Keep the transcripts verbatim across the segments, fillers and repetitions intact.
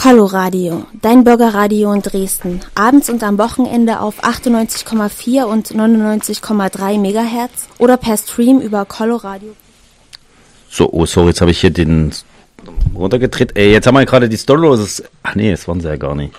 Coloradio, dein Bürgerradio in Dresden. Abends und am Wochenende auf achtundneunzig Komma vier und neunundneunzig Komma drei Megahertz oder per Stream über Coloradio. So, oh sorry, jetzt habe ich hier den runtergedreht. Ey, jetzt haben wir gerade die Stone Roses. Ach nee, das waren sie ja gar nicht.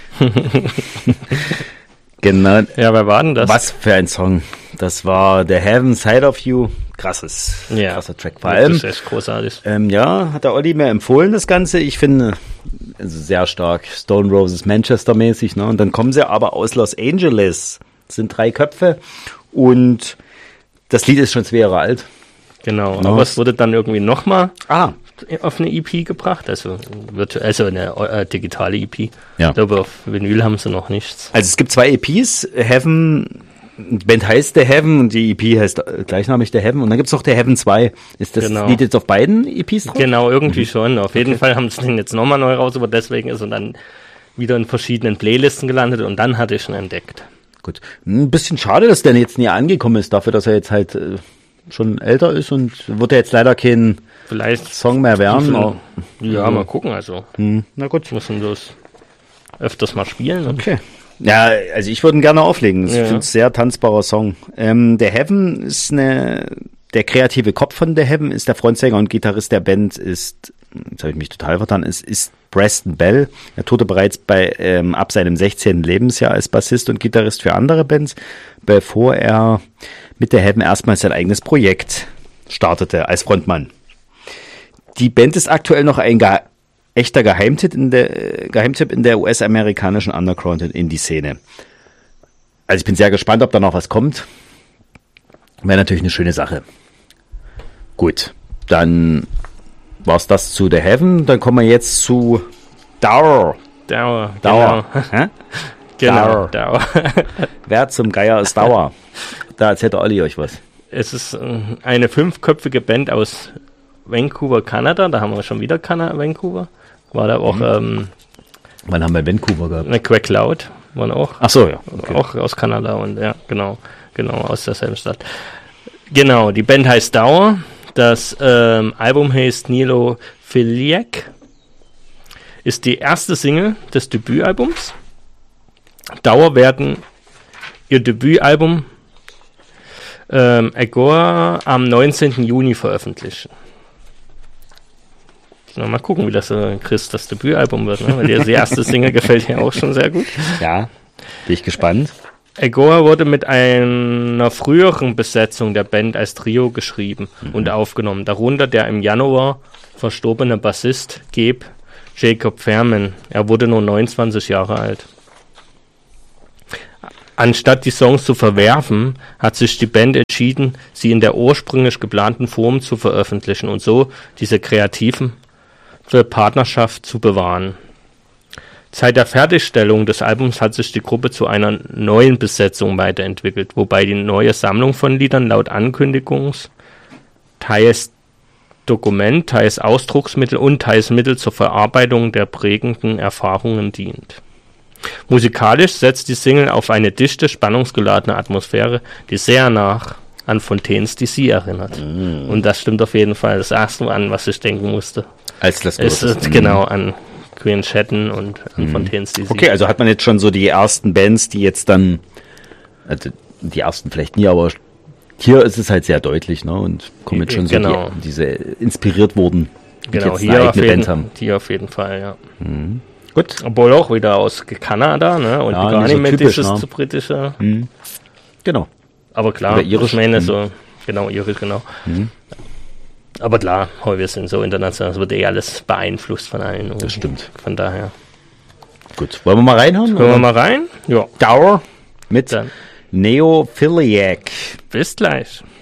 Genau. Ja, wer war denn das? Was für ein Song. Das war The Heaven Side of You. Krasses. Ja. Krasser Track. Vor allem. Das ist echt großartig. Ähm, ja, hat der Olli mir empfohlen, das Ganze. Ich finde, also sehr stark Stone Roses Manchester-mäßig, ne? Und dann kommen sie aber aus Los Angeles. Das sind drei Köpfe. Und das Lied ist schon zwei Jahre alt. Genau. No. Aber es wurde dann irgendwie nochmal ah. auf eine E P gebracht. Also, virtu- also eine äh, digitale E P. Ja. Ich glaube, auf Vinyl haben sie noch nichts. Also es gibt zwei E Ps. Heaven, die Band heißt The Heaven und die E P heißt gleichnamig The Heaven. Und dann gibt es noch The Heaven zwei. Ist das Genau. Lied jetzt auf beiden E Ps drauf? Genau, irgendwie mhm. schon. Auf jeden okay. Fall haben sie den jetzt nochmal neu raus, aber deswegen ist er dann wieder in verschiedenen Playlisten gelandet und dann hatte ich ihn entdeckt. Gut. Ein bisschen schade, dass der jetzt nie angekommen ist, dafür, dass er jetzt halt äh, schon älter ist und wird er jetzt leider kein Vielleicht Song mehr werden. Oh. Ja, mal gucken, also. Hm. Na gut. Müssen das öfters mal spielen. Ne? Okay. Ja, also ich würde ihn gerne auflegen. Ich ja. finde es ein sehr tanzbarer Song. Ähm, The Heaven ist eine, der kreative Kopf von The Heaven ist der Frontsänger und Gitarrist der Band ist, jetzt habe ich mich total vertan, ist, ist Preston Bell. Er tourte bereits bei, ähm, ab seinem sechzehnten Lebensjahr als Bassist und Gitarrist für andere Bands, bevor er mit The Heaven erstmals sein eigenes Projekt startete als Frontmann. Die Band ist aktuell noch ein ge- echter Geheimtipp in der, Geheimtipp in der U S-amerikanischen Underground- und Indie-Szene. Also ich bin sehr gespannt, ob da noch was kommt. Wäre natürlich eine schöne Sache. Gut, dann war's das zu The Heaven. Dann kommen wir jetzt zu Dour. Dour. Dour. Genau. Genau. Dour. Wer zum Geier ist Dour? Da erzählt der Olli euch was. Es ist eine fünfköpfige Band aus Vancouver, Kanada. Da haben wir schon wieder Kanada, Vancouver. War da auch, mhm. ähm, Wann haben wir Vancouver gehabt? Eine Quack Loud waren auch. Ach so, ja. Okay. Auch aus Kanada und ja, genau, genau, aus derselben Stadt. Genau, die Band heißt Dour. Das ähm, Album heißt Neophiliac. Ist die erste Single des Debütalbums. Dour werden ihr Debütalbum ähm, Agora am neunzehnten Juni veröffentlichen. Mal gucken, wie das äh, Chris das Debütalbum wird, ne? Weil dir die erste Single gefällt ja auch schon sehr gut. Ja, bin ich gespannt. Agora wurde mit einer früheren Besetzung der Band als Trio geschrieben mhm. und aufgenommen. Darunter der im Januar verstorbene Bassist Gabe Jacob Fairman. Er wurde nur neunundzwanzig Jahre alt. Anstatt die Songs zu verwerfen, hat sich die Band entschieden, sie in der ursprünglich geplanten Form zu veröffentlichen und so diese kreativen Partnerschaft zu bewahren. Seit der Fertigstellung des Albums hat sich die Gruppe zu einer neuen Besetzung weiterentwickelt, wobei die neue Sammlung von Liedern laut Ankündigungs teils Dokument, teils Ausdrucksmittel und teils Mittel zur Verarbeitung der prägenden Erfahrungen dient. Musikalisch setzt die Single auf eine dichte, spannungsgeladene Atmosphäre, die sehr nach an Fontaines D C erinnert. Mm. Und das stimmt auf jeden Fall. Das erste Mal an, was ich denken musste. Als das ist es, genau, an Queen Shetton und an mm. Fontaines D C. Okay, also hat man jetzt schon so die ersten Bands, die jetzt dann, also die ersten vielleicht nie, aber hier ist es halt sehr deutlich, ne? Und kommen jetzt schon so genau. die, diese inspiriert wurden, die genau, jetzt hier eine auf eigene jeden, Band haben. Hier auf jeden Fall, ja. Mhm. Gut. Obwohl auch wieder aus Kanada, ne? Und ja, gar nicht so mehr typisch, dieses ne? zu britische. Mhm. Genau. Aber klar, oder irisch. Ich meine mhm. so, genau, irisch, genau. Mhm. Aber klar, wir sind so international, es wird eh alles beeinflusst von allen. Das stimmt. Von daher. Gut, wollen wir mal reinhauen? Hören wir mal rein? Ja. Dour mit Dann. Neophiliac. Bis gleich.